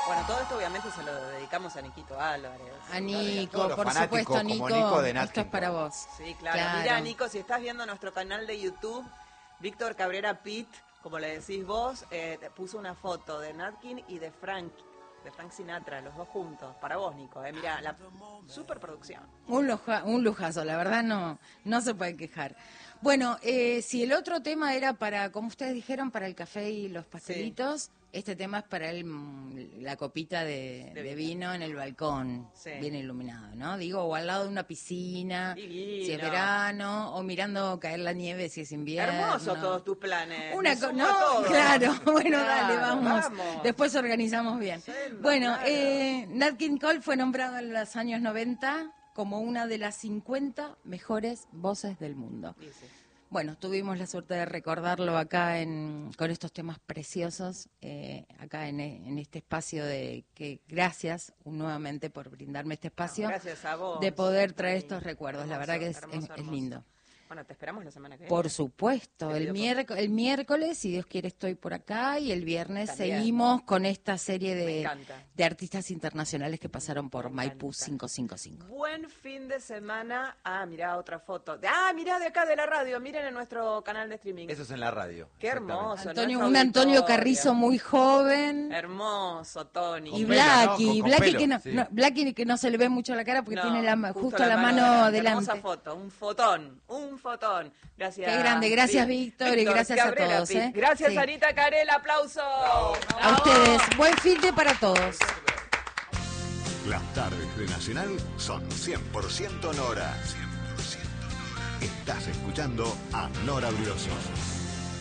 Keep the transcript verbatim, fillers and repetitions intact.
Bueno, todo esto obviamente se lo dedicamos a Niquito Álvarez. A Nico, Todos los por fanáticos supuesto, como Nico, Nico de Nat esto es King para Cole. vos. Sí, claro. Claro. Mira, Nico, si estás viendo nuestro canal de YouTube, Víctor Cabrera Pitt, como le decís vos, eh, te puso una foto de Nat King y de Frank, de Frank Sinatra, los dos juntos. Para vos, Nico, eh. Mira, la superproducción. Un, luja, un lujazo, la verdad no, no se puede quejar. Bueno, eh, si el otro tema era para, como ustedes dijeron, para el café y los pastelitos, sí. Este tema es para el, la copita de, de, de vino en el balcón, sí. Bien iluminado, ¿no? Digo, o al lado de una piscina, Divino. Si es verano, o mirando caer la nieve si es invierno. Hermoso todos tus planes. Una co- no, todo. Claro, bueno, claro, dale, vamos. vamos. Después organizamos bien. Sí, bueno, claro. eh, Nat King Cole fue nombrado en los años noventa como una de las cincuenta mejores voces del mundo. Sí, sí. Bueno, tuvimos la suerte de recordarlo acá en, con estos temas preciosos, eh, acá en, en este espacio de que gracias nuevamente por brindarme este espacio. No, gracias a vos. De poder traer estos recuerdos, hermoso, la verdad que es, hermoso, es, es lindo. Bueno, te esperamos la semana que viene. Por supuesto, el, miérc- el miércoles, si Dios quiere, estoy por acá y el viernes también seguimos con esta serie de, de artistas internacionales que pasaron por Maipú quinientos cincuenta y cinco. Buen fin de semana. Ah, mirá otra foto. Ah, mirá de acá de la radio, miren en nuestro canal de streaming. Eso es en la radio. Qué hermoso. Antonio, un Antonio Carrizo muy joven. Hermoso, Tony. Y Blacky, ¿no? Blacky, que no, sí. no, Blacky que no se le ve mucho la cara porque no, tiene la, justo, justo la, la mano, mano adelante. Hermosa foto, un fotón, un fotón. Gracias. Qué grande, gracias Víctor, Víctor y gracias Cabrera, a todos. ¿eh? Gracias sí. Anita Carel, aplauso. A ¡Bravo! Ustedes, buen fin de para todos. Las tardes de Nacional son cien por ciento Nora. cien por ciento Nora. Estás escuchando a Nora Brioso.